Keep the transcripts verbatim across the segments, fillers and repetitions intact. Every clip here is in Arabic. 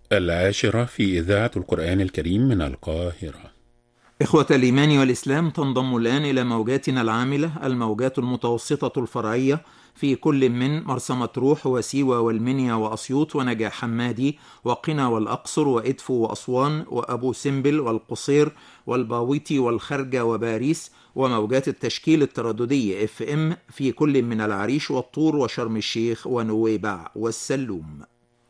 العاشرة في إذاعة القرآن الكريم من القاهرة. إخوة الإيمان والإسلام، تنضم الآن إلى موجاتنا العاملة الموجات المتوسطة الفرعية في كل من مرسى مطروح وسيوة والمنيا وأسيوط ونجع حمادي وقنا والأقصر وإدفو وأسوان وأبو سمبل والقصير والباويتي والخرجة وباريس، وموجات التشكيل الترددي اف ام في كل من العريش والطور وشرم الشيخ ونويبع والسلوم.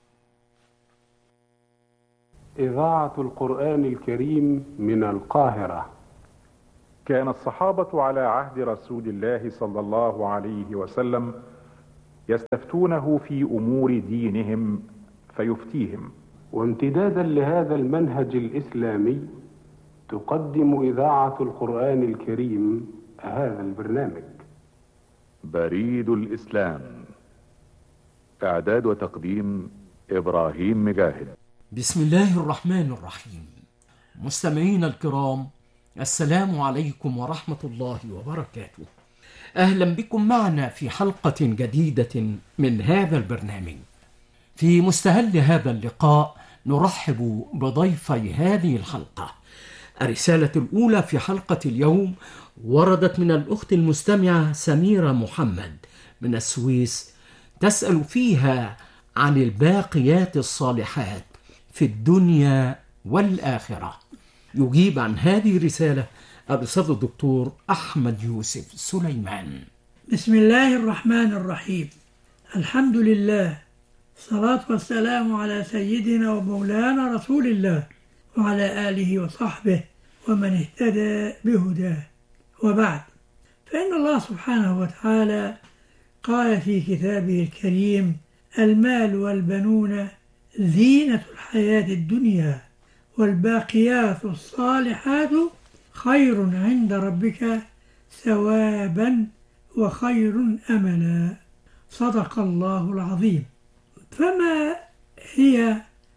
إذاعة القرآن الكريم من القاهرة. كان الصحابة على عهد رسول الله صلى الله عليه وسلم يستفتونه في أمور دينهم فيفتيهم. وامتدادا لهذا المنهج الإسلامي تقدم إذاعة القرآن الكريم هذا البرنامج. بريد الإسلام، إعداد وتقديم إبراهيم مجاهد. بسم الله الرحمن الرحيم. مستمعينا الكرام، السلام عليكم ورحمة الله وبركاته. أهلا بكم معنا في حلقة جديدة من هذا البرنامج. في مستهل هذا اللقاء نرحب بضيفي هذه الحلقة. الرسالة الأولى في حلقة اليوم وردت من الأخت المستمعة سميرة محمد من السويس، تسأل فيها عن الباقيات الصالحات في الدنيا والآخرة. يجيب عن هذه الرسالة الأستاذ الدكتور أحمد يوسف سليمان. بسم الله الرحمن الرحيم. الحمد لله، الصلاة والسلام على سيدنا ومولانا رسول الله وعلى آله وصحبه ومن اهتدى بهداه، وبعد، فإن الله سبحانه وتعالى قال في كتابه الكريم: المال والبنون زينة الحياة الدنيا والباقيات الصالحات خير عند ربك ثوابا وخير أملا. صدق الله العظيم. فما هي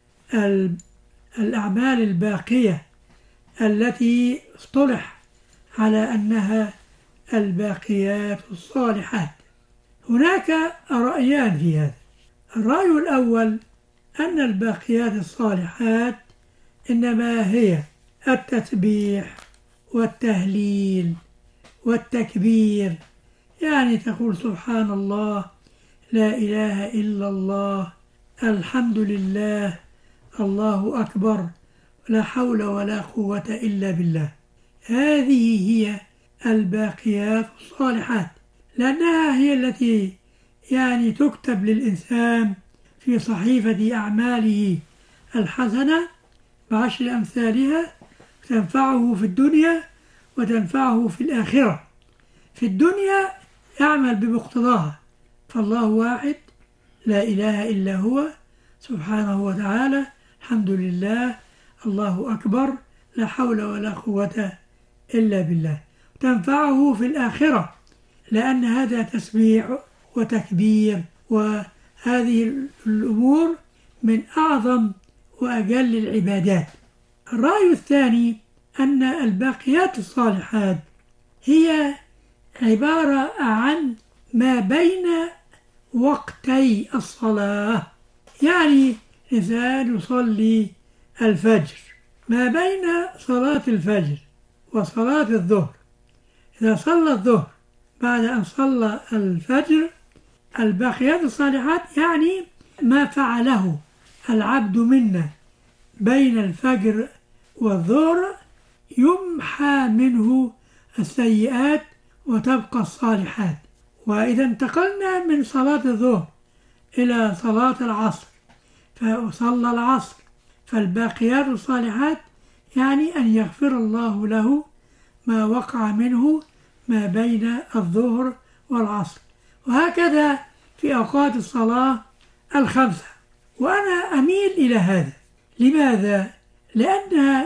الأعمال الباقية التي اصطلح على أنها الباقيات الصالحات؟ هناك رأيان في هذا. الرأي الأول أن الباقيات الصالحات إنما هي التسبيح والتهليل والتكبير، يعني تقول سبحان الله، لا إله إلا الله، الحمد لله، الله أكبر، لا حول ولا قوة إلا بالله. هذه هي الباقيات الصالحات، لأنها هي التي يعني تكتب للإنسان في صحيفة أعماله الحسنة بعشر أمثالها، تنفعه في الدنيا وتنفعه في الآخرة. في الدنيا يعمل بمقتضاها، فالله واحد، لا إله إلا هو سبحانه وتعالى، الحمد لله، الله أكبر، لا حول ولا قوة إلا بالله. تنفعه في الآخرة، لأن هذا تسبيح وتكبير، وهذه الأمور من أعظم وأجل العبادات. الرأي الثاني أن الباقيات الصالحات هي عبارة عن ما بين وقتي الصلاة، يعني إنسان يصلي الفجر، ما بين صلاة الفجر وصلاة الظهر، إذا صلى الظهر بعد أن صلى الفجر، الباقيات الصالحات يعني ما فعله العبد منا بين الفجر والظهر يمحى منه السيئات وتبقى الصالحات. وإذا انتقلنا من صلاة الظهر إلى صلاة العصر فصلى العصر، فالباقيات الصالحات يعني أن يغفر الله له ما وقع منه ما بين الظهر والعصر، وهكذا في أوقات الصلاة الخمسة. وأنا أميل إلى هذا. لماذا؟ لأن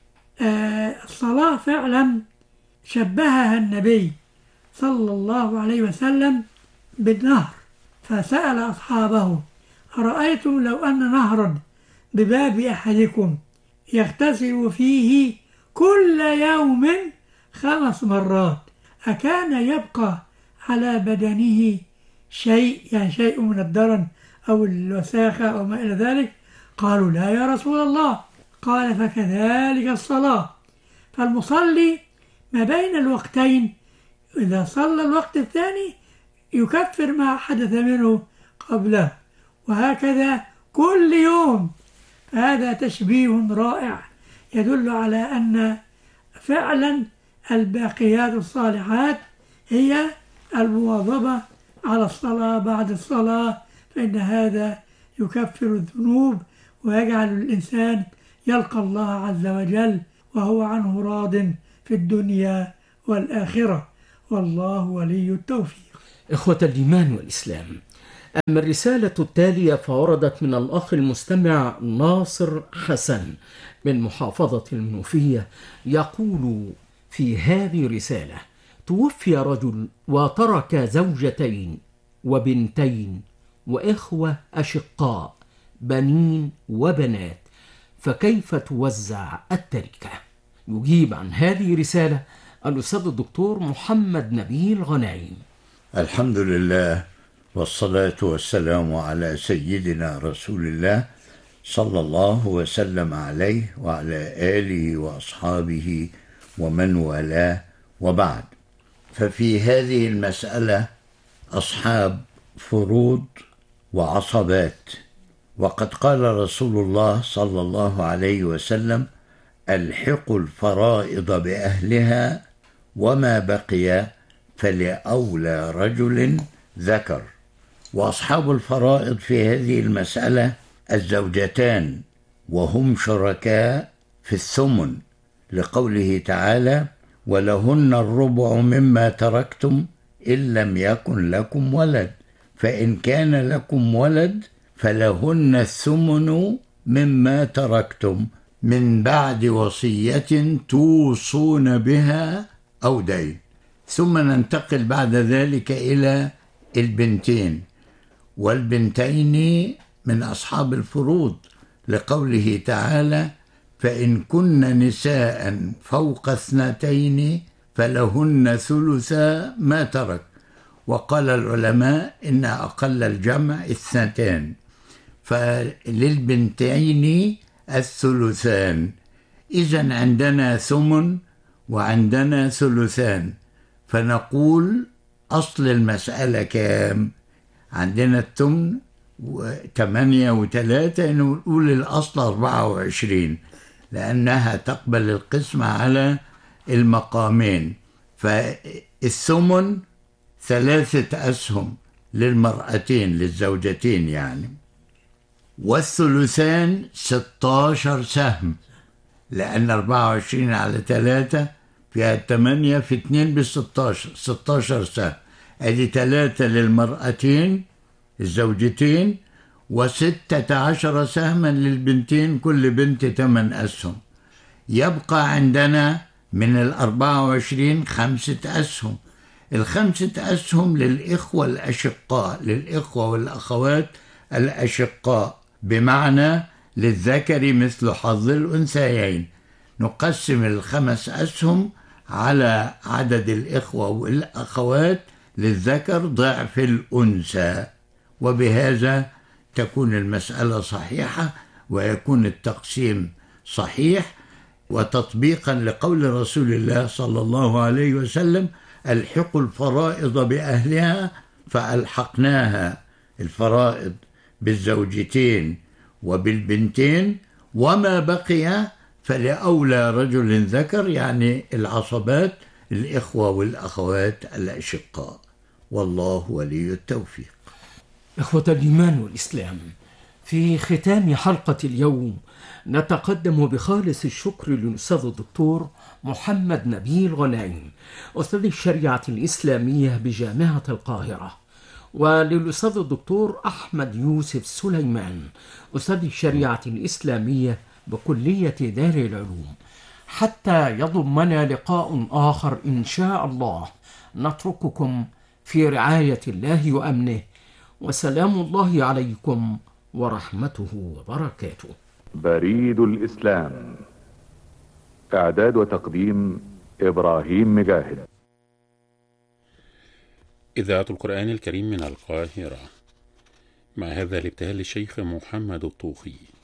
الصلاة فعلا شبهها النبي صلى الله عليه وسلم بالنهر، فسأل أصحابه: أرأيتم لو أن نهرا بباب أحدكم يغتسل فيه كل يوم خمس مرات أكان يبقى على بدنه شيء، يعني شيء من الدرن أو الوساخة أو ما إلى ذلك؟ قالوا لا يا رسول الله. قال فكذلك الصلاة، فالمصلي ما بين الوقتين إذا صلى الوقت الثاني يكفر ما حدث منه قبله، وهكذا كل يوم. هذا تشبيه رائع يدل على أن فعلا الباقيات الصالحات هي المواظبة على الصلاة بعد الصلاة، فإن هذا يكفر الذنوب ويجعل الإنسان يلقى الله عز وجل وهو عنه راض في الدنيا والآخرة، والله ولي التوفيق. إخوة الإيمان والإسلام، أما الرسالة التالية فوردت من الأخ المستمع ناصر حسن من محافظة المنوفية، يقول في هذه الرسالة: توفي رجل وترك زوجتين وبنتين وإخوة أشقاء بنين وبنات، فكيف توزع التركة؟ يجيب عن هذه الرسالة الأستاذ الدكتور محمد نبيل غنايم. الحمد لله والصلاة والسلام على سيدنا رسول الله صلى الله وسلم عليه وعلى آله وأصحابه ومن والاه، وبعد. ففي هذه المسألة أصحاب فروض وعصبات، وقد قال رسول الله صلى الله عليه وسلم: ألحقوا الفرائض بأهلها وما بقي فلأولى رجل ذكر. وأصحاب الفرائض في هذه المسألة الزوجتان، وهم شركاء في الثمن، لقوله تعالى: ولهن الربع مما تركتم إن لم يكن لكم ولد، فإن كان لكم ولد فلهن الثمن مما تركتم من بعد وصية توصون بها أو دين. ثم ننتقل بعد ذلك إلى البنتين، والبنتين من أصحاب الفروض، لقوله تعالى: فإن كن نساء فوق اثنتين فلهن ثلثا ما ترك. وقال العلماء إن أقل الجمع اثنتان، فللبنتين الثلثان. إذن عندنا ثمن وعندنا ثلثان، فنقول أصل المسألة كام؟ عندنا الثمن ثمانية وثلاثة، نقول الأصل أربعة وعشرين، لأنها تقبل القسمة على المقامين. فالثمن ثلاثة أسهم للمرأتين للزوجتين يعني، والثلثان ستاشر سهم، لأن أربعة وعشرين على ثلاثة فيها ثمانية في اثنين بستاشر، ستاشر سهم. أدي ثلاثة للمرأتين الزوجتين، وستة عشر سهما للبنتين، كل بنت ثمان أسهم. يبقى عندنا من الأربعة وعشرين خمسة أسهم. الخمسة أسهم للإخوة الأشقاء، للإخوة والأخوات الأشقاء، بمعنى للذكر مثل حظ الأنثيين. نقسم الخمس أسهم على عدد الإخوة والأخوات للذكر ضعف الأنثى، وبهذا تكون المسألة صحيحة ويكون التقسيم صحيح، وتطبيقا لقول رسول الله صلى الله عليه وسلم: ألحقوا الفرائض بأهلها، فألحقناها الفرائض بالزوجتين وبالبنتين، وما بقي فلأولى رجل ذكر، يعني العصبات، الإخوة والأخوات الأشقاء، والله ولي التوفيق. إخوة الإيمان والإسلام، في ختام حلقة اليوم نتقدم بخالص الشكر للأستاذ الدكتور محمد نبيل غنايم، أستاذ الشريعة الإسلامية بجامعة القاهرة، وللأستاذ الدكتور أحمد يوسف سليمان، أستاذ الشريعة الإسلامية بكلية دار العلوم. حتى يضمنا لقاء آخر إن شاء الله، نترككم في رعاية الله وأمنه، وسلام الله عليكم ورحمته وبركاته. بريد الإسلام، إعداد وتقديم إبراهيم مجاهد. إذاعة القرآن الكريم من القاهرة، مع هذا الابتهال للشيخ محمد الطوخي.